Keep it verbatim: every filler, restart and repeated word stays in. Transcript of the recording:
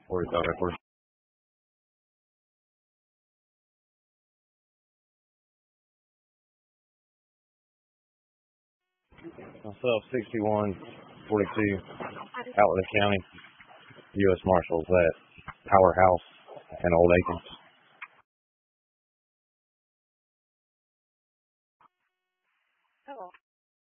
forty-five record. Myself, sixty-one forty-two, Outlet County, U S Marshals at Powerhouse and Old Aikens.